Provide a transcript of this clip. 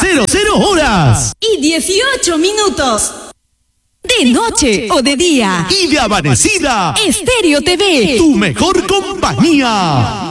00 horas. Y 18 minutos. De noche o de día. Y de amanecida. Estéreo TV. Tu mejor compañía.